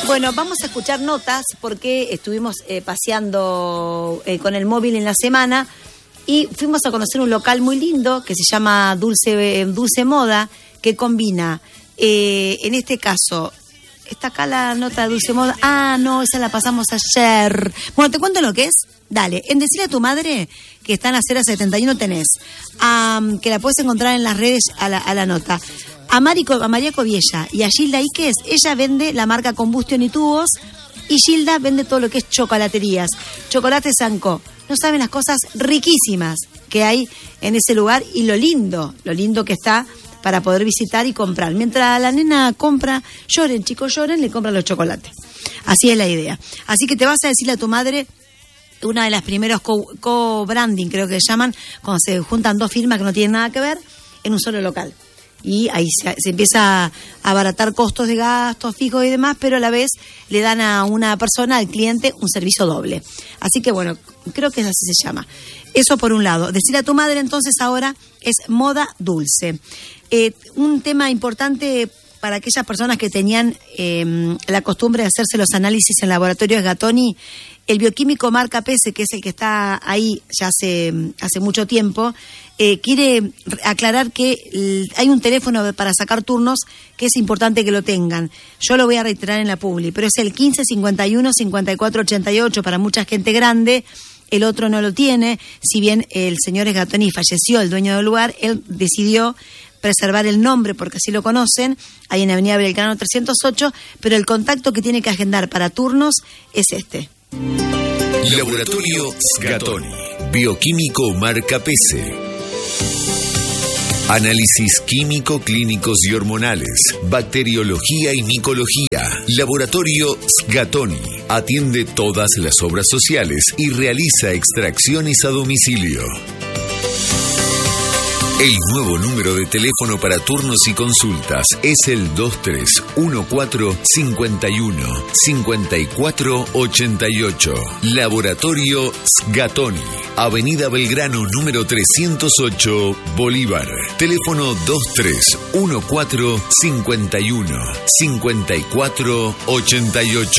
Bueno, vamos a escuchar notas porque estuvimos paseando con el móvil en la semana y fuimos a conocer un local muy lindo que se llama Dulce Moda, que combina, en este caso, ¿está acá la nota de Dulce Moda? Ah, no, esa la pasamos ayer. Bueno, ¿te cuento lo que es? Dale, en Decirle a tu madre, que está en la acera 71 tenés, que la puedes encontrar en las redes a la nota. A María Coviella y a Gilda Iques, ella vende la marca Combustion y Tubos, y Gilda vende todo lo que es chocolaterías. Chocolate Sanco. No saben las cosas riquísimas que hay en ese lugar y lo lindo que está para poder visitar y comprar. Mientras la nena compra, lloren, chicos, lloren, le compran los chocolates. Así es la idea. Así que te vas a decirle a tu madre, una de las primeros co-branding, creo que se llaman, cuando se juntan dos firmas que no tienen nada que ver, en un solo local. Y ahí se empieza a abaratar costos de gastos fijos y demás, pero a la vez le dan a una persona, al cliente, un servicio doble. Así que bueno, creo que así se llama. Eso por un lado. Decirle a tu madre entonces ahora es moda dulce. Un tema importante para aquellas personas que tenían la costumbre de hacerse los análisis en laboratorios Gatoni, el bioquímico Marca Pese, que es el que está ahí ya hace mucho tiempo, quiere aclarar que hay un teléfono para sacar turnos que es importante que lo tengan. Yo lo voy a reiterar en la publi, pero es el 15 51 54 88 para mucha gente grande. El otro no lo tiene. Si bien el señor Gatoni falleció, el dueño del lugar, él decidió preservar el nombre porque así lo conocen, ahí en Avenida Belgrano 308, pero el contacto que tiene que agendar para turnos es este. Laboratorio Gatoni, bioquímico Marca Pese. Análisis químico, clínicos y hormonales, bacteriología y micología. Laboratorio Gatoni atiende todas las obras sociales y realiza extracciones a domicilio. El nuevo número de teléfono para turnos y consultas es el 2314515488. Laboratorio Gatoni, Avenida Belgrano número 308, Bolívar. Teléfono 2314515488.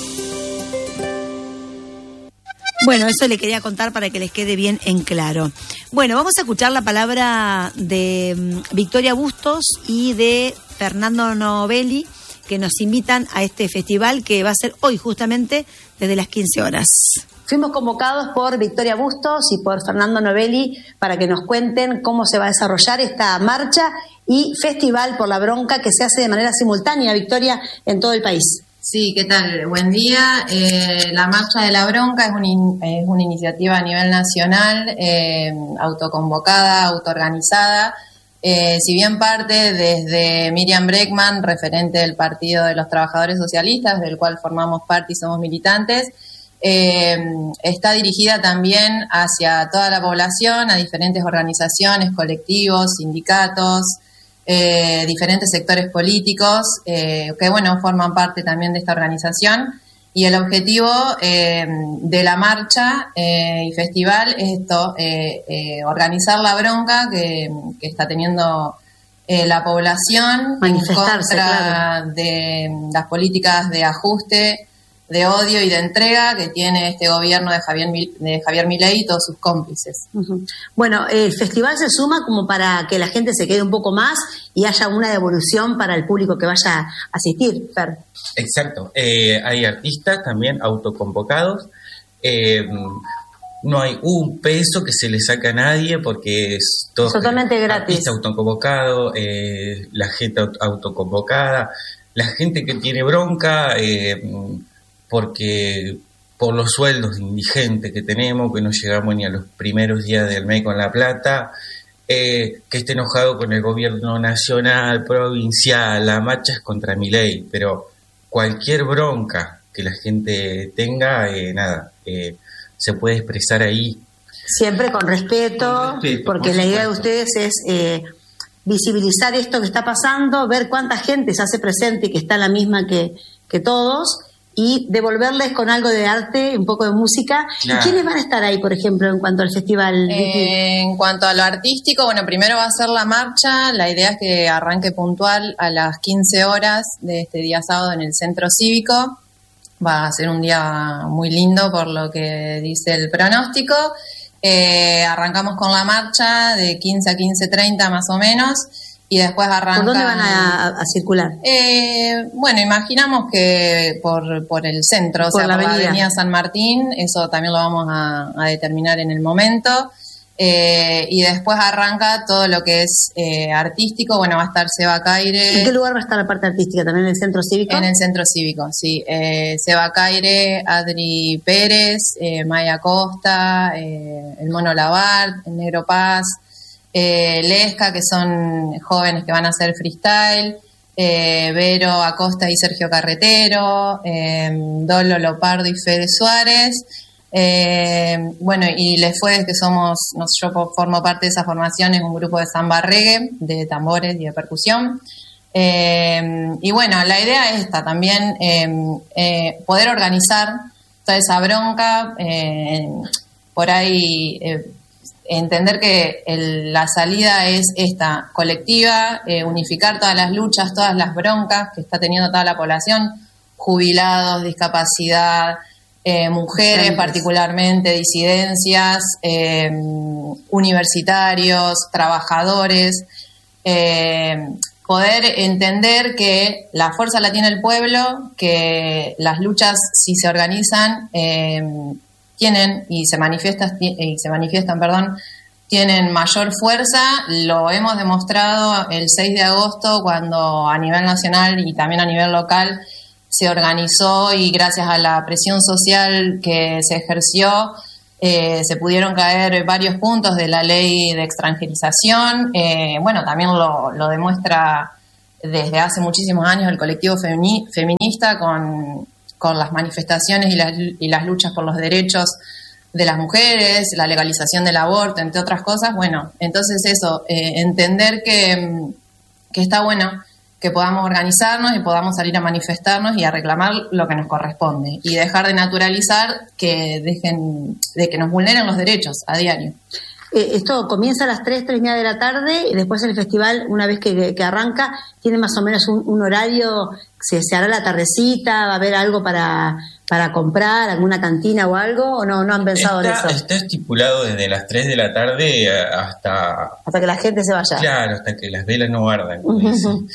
Bueno, eso le quería contar para que les quede bien en claro. Bueno, vamos a escuchar la palabra de Victoria Bustos y de Fernando Novelli, que nos invitan a este festival que va a ser hoy justamente desde las 15 horas. Fuimos convocados por Victoria Bustos y por Fernando Novelli para que nos cuenten cómo se va a desarrollar esta marcha y festival por la bronca que se hace de manera simultánea, Victoria, en todo el país. Sí, ¿qué tal? Buen día. La Marcha de la Bronca es una iniciativa a nivel nacional, autoconvocada, autoorganizada. Si bien parte desde Miriam Bregman, referente del Partido de los Trabajadores Socialistas, del cual formamos parte y somos militantes, está dirigida también hacia toda la población, a diferentes organizaciones, colectivos, sindicatos, diferentes sectores políticos que forman parte también de esta organización, y el objetivo de la marcha y festival es esto, organizar la bronca que está teniendo la población en contra de las políticas de ajuste, de odio y de entrega que tiene este gobierno de Javier Milei y todos sus cómplices. Uh-huh. Bueno, el festival se suma como para que la gente se quede un poco más y haya una devolución para el público que vaya a asistir, Fer. Exacto. Hay artistas también autoconvocados. No hay un peso que se le saque a nadie porque es todo totalmente gratis. Artista autoconvocado, la gente autoconvocada, la gente que tiene bronca, porque por los sueldos indigentes que tenemos, que no llegamos ni a los primeros días del mes con la plata, que esté enojado con el gobierno nacional, provincial, la marcha es contra Milei, pero cualquier bronca que la gente tenga, se puede expresar ahí. Siempre con respeto, porque la idea de ustedes es visibilizar esto que está pasando, ver cuánta gente se hace presente y que está la misma que todos, y devolverles con algo de arte, un poco de música. Claro. ¿Y quiénes van a estar ahí, por ejemplo, en cuanto al festival? En cuanto a lo artístico, bueno, primero va a ser la marcha. La idea es que arranque puntual a las 15 horas de este día sábado en el Centro Cívico. Va a ser un día muy lindo por lo que dice el pronóstico. Arrancamos con la marcha de 15 a 15:30 más o menos, y después arranca... ¿Por dónde van a circular? Bueno, imaginamos que por el centro, Por o sea, la por la avenida. avenida San Martín. Eso también lo vamos a determinar en el momento. Y después arranca todo lo que es artístico. Bueno, va a estar Seba Caire. ¿En qué lugar va a estar la parte artística? ¿También en el Centro Cívico? En el Centro Cívico, sí. Seba Caire, Adri Pérez, Maya Costa, el Mono Lavart, el Negro Paz, Lesca, que son jóvenes que van a hacer freestyle, Vero Acosta y Sergio Carretero, Dolo Lopardo y Fede Suárez. Bueno, y Les Fuedes, que yo formo parte de esa formación, es un grupo de samba reggae, de tambores y de percusión. Y bueno, la idea es esta también, poder organizar toda esa bronca, por ahí entender que la salida es esta, colectiva, unificar todas las luchas, todas las broncas que está teniendo toda la población, jubilados, discapacidad, mujeres particularmente, disidencias, universitarios, trabajadores, poder entender que la fuerza la tiene el pueblo, que las luchas, si se organizan, tienen y se manifiestan, tienen mayor fuerza. Lo hemos demostrado el 6 de agosto cuando a nivel nacional y también a nivel local se organizó, y gracias a la presión social que se ejerció, se pudieron caer varios puntos de la ley de extranjerización. Bueno, también lo demuestra desde hace muchísimos años el colectivo feminista con las manifestaciones y las luchas por los derechos de las mujeres, la legalización del aborto, entre otras cosas. Bueno, entonces eso, entender que está bueno que podamos organizarnos y podamos salir a manifestarnos y a reclamar lo que nos corresponde, y dejar de naturalizar que dejen de que nos vulneren los derechos a diario. Esto comienza a las 3:30 de la tarde, y después el festival, una vez que arranca, tiene más o menos un horario. ¿Se hará la tardecita? ¿Va a haber algo para comprar, alguna cantina o algo? ¿O no han pensado en eso? Está estipulado desde las 3 de la tarde hasta que la gente se vaya. Claro, hasta que las velas no ardan, como dicen.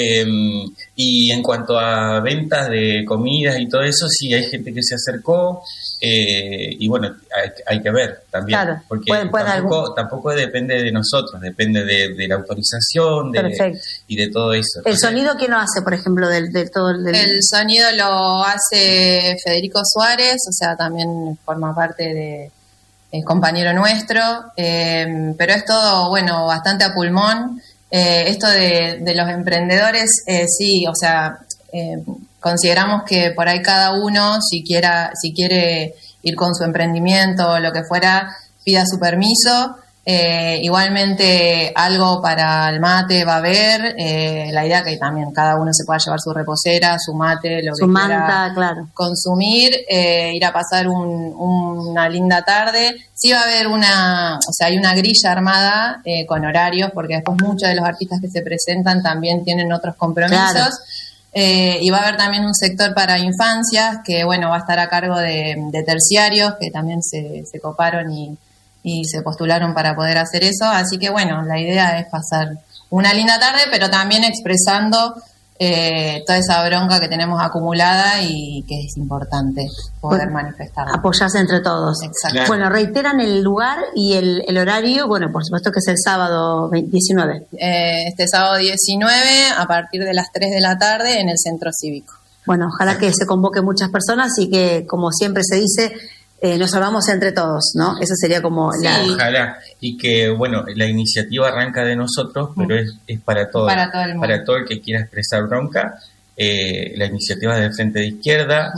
Y en cuanto a ventas de comidas y todo eso, sí, hay gente que se acercó, y bueno, hay que ver también, claro, porque tampoco depende de nosotros, depende de la autorización y de todo eso. ¿El sonido quién lo hace, por ejemplo, del todo? El sonido lo hace Federico Suárez, o sea, también forma parte de compañero nuestro, pero es todo, bueno, bastante a pulmón. Esto de los emprendedores, sí, o sea, consideramos que por ahí cada uno, si quiere ir con su emprendimiento o lo que fuera, pida su permiso. Igualmente algo para el mate va a haber, la idea que también cada uno se pueda llevar su reposera, su mate, su manta, claro, consumir, ir a pasar una linda tarde. Sí va a haber hay una grilla armada con horarios, porque después muchos de los artistas que se presentan también tienen otros compromisos. Claro. Y va a haber también un sector para infancias que, bueno, va a estar a cargo de terciarios que también se coparon y se postularon para poder hacer eso. Así que, bueno, la idea es pasar una linda tarde, pero también expresando toda esa bronca que tenemos acumulada y que es importante poder manifestar. Apoyarse entre todos. Exacto. Claro. Bueno, reiteran el lugar y el horario. Bueno, por supuesto que es el sábado 19. Este sábado 19 a partir de las 3 de la tarde en el Centro Cívico. Bueno, ojalá que se convoque muchas personas y que, como siempre se dice, nos salvamos entre todos, ¿no? Eso sería como Ojalá, y que, bueno, la iniciativa arranca de nosotros, pero es para todo. Para todo el mundo. Para todo el que quiera expresar bronca. La iniciativa del Frente de Izquierda.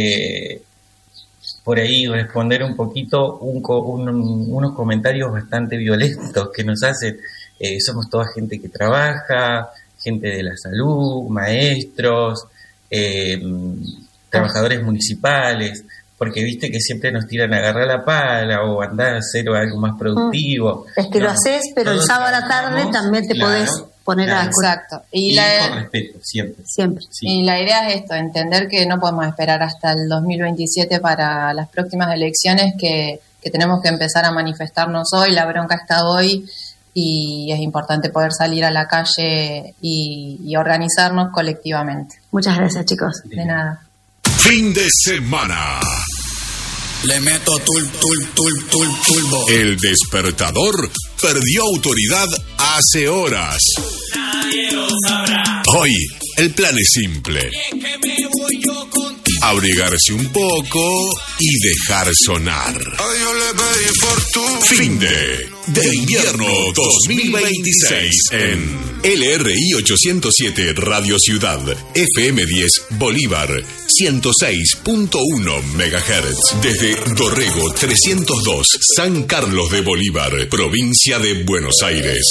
Por ahí responder un poquito unos comentarios bastante violentos que nos hacen. Somos toda gente que trabaja, gente de la salud, maestros, trabajadores municipales, porque viste que siempre nos tiran a agarrar la pala o andar a hacer algo más productivo. Es que lo haces, pero el sábado a la tarde también te podés poner a... Exacto. Y con respeto, siempre. Sí. Y la idea es esto, entender que no podemos esperar hasta el 2027 para las próximas elecciones, que tenemos que empezar a manifestarnos hoy, la bronca está hoy, y es importante poder salir a la calle y organizarnos colectivamente. Muchas gracias, chicos. De nada. Fin de semana. Le meto turbo. El despertador perdió autoridad hace horas. Nadie lo sabrá. Hoy, el plan es simple. Abrigarse un poco y dejar sonar. Fin de invierno 2026 en LRI 807 Radio Ciudad, FM 10 Bolívar, 106.1 MHz. Desde Dorrego 302, San Carlos de Bolívar, provincia de Buenos Aires.